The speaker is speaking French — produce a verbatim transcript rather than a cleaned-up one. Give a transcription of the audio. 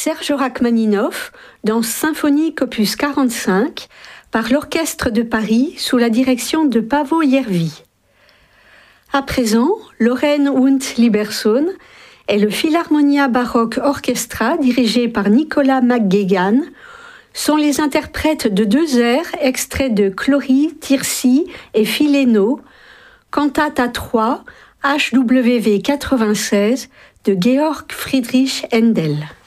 Serge Rachmaninoff dans Symphonique opus quarante-cinq par l'Orchestre de Paris sous la direction de Paavo Järvi. À présent, Lorraine und Libersohn et le Philharmonia Baroque Orchestra dirigé par Nicolas McGuigan sont les interprètes de deux airs extraits de Clorie, Tirsi et Philéno, cantate à trois H W V quatre-vingt-seize de Georg Friedrich Händel.